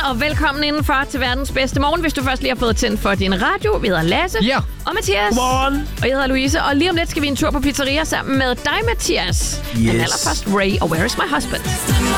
og velkommen indenfor til verdens bedste morgen. Hvis du først lige har fået tændt for din radio, vi hedder Lasse og Mathias. Godmorgen. Og jeg hedder Louise, og lige om lidt skal vi en tur på pizzeria sammen med dig, Mathias. Yes. Men allerførst Ray og Where is my husband?